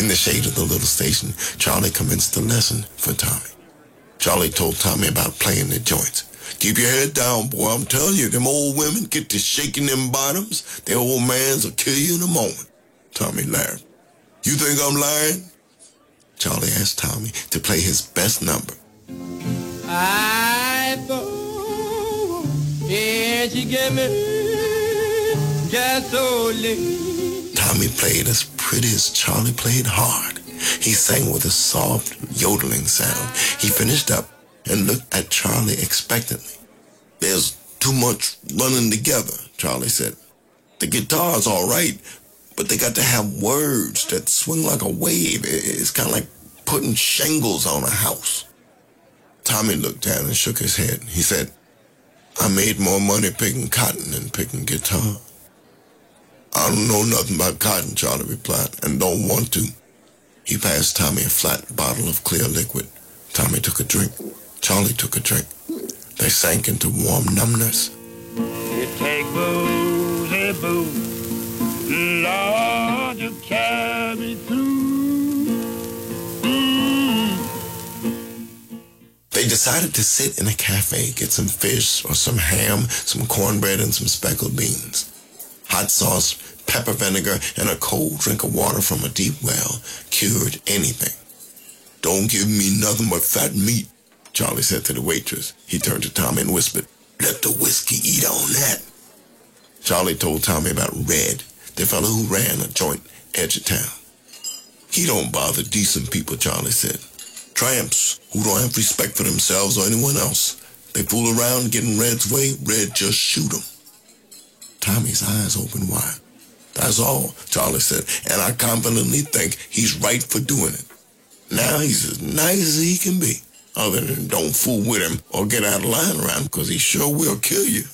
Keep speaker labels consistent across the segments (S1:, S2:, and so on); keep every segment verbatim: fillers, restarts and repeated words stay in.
S1: In the shade of the little station, Charlie commenced a lesson for Tommy. Charlie told Tommy about playing the joints. Keep your head down, boy. I'm telling you, them old women get to shaking them bottoms. Their old mans will kill you in a moment. Tommy laughed. You think I'm lying? Charlie asked Tommy to play his best number.
S2: I thought, yeah, she gave me just so late.
S1: Tommy played as pretty as Charlie played hard. He sang with a soft, yodeling sound. He finished up and looked at Charlie expectantly. There's too much running together, Charlie said. The guitar's all right, but they got to have words that swing like a wave. It's kind of like putting shingles on a house. Tommy looked down and shook his head. He said, I made more money picking cotton than picking guitar. I don't know nothing about cotton, Charlie replied, and don't want to. He passed Tommy a flat bottle of clear liquid. Tommy took a drink. Charlie took a drink. They sank into warm numbness.
S2: It take booze, hey booze, Lord, to carry me through. Mm.
S1: They decided to sit in a cafe, get some fish or some ham, some cornbread and some speckled beans. Hot sauce, pepper vinegar, and a cold drink of water from a deep well cured anything. Don't give me nothing but fat meat, Charlie said to the waitress. He turned to Tommy and whispered, let the whiskey eat on that. Charlie told Tommy about Red, the fellow who ran a joint edge of town. He don't bother decent people, Charlie said. Tramps who don't have respect for themselves or anyone else. They fool around getting Red's way, Red just shoot them. Tommy's eyes opened wide. That's all, Charlie said, and I confidently think he's right for doing it. Now he's as nice as he can be, other than don't fool with him or get out of line around, because he sure will kill you.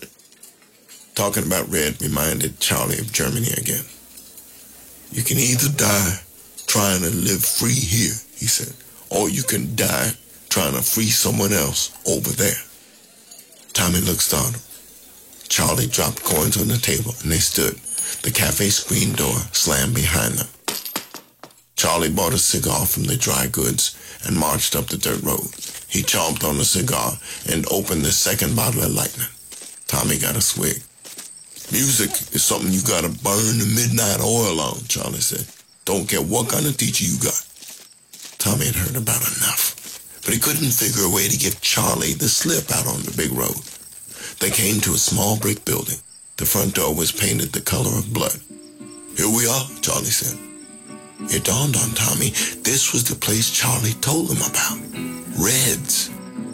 S1: Talking about Red reminded Charlie of Germany again. You can either die trying to live free here, he said, or you can die trying to free someone else over there. Tommy looked startled. Charlie dropped coins on the table, and they stood. The cafe screen door slammed behind them. Charlie bought a cigar from the dry goods and marched up the dirt road. He chomped on the cigar and opened the second bottle of lightning. Tommy got a swig. Music is something you gotta burn the midnight oil on, Charlie said. Don't care what kind of teacher you got. Tommy had heard about enough, but he couldn't figure a way to give Charlie the slip out on the big road. They came to a small brick building. The front door was painted the color of blood. Here we are, Charlie said. It dawned on Tommy this was the place Charlie told him about. Red's.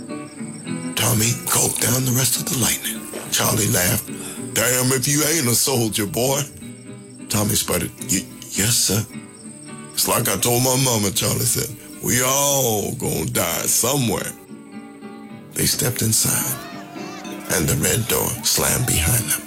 S1: Tommy gulped down the rest of the lightning. Charlie laughed. Damn if you ain't a soldier, boy. Tommy sputtered. Yes, sir. It's like I told my mama, Charlie said. We all gonna die somewhere. They stepped inside, and the red door slammed behind them.